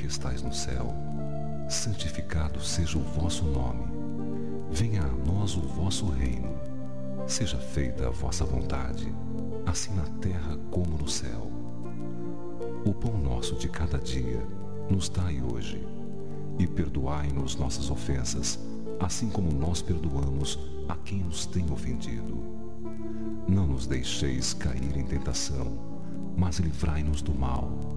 que estais no céu, santificado seja o vosso nome. Venha a nós o vosso reino. Seja feita a vossa vontade, assim na terra como no céu. O pão nosso de cada dia nos dai hoje, e perdoai-nos nossas ofensas, assim como nós perdoamos a quem nos tem ofendido. Não nos deixeis cair em tentação, mas livrai-nos do mal.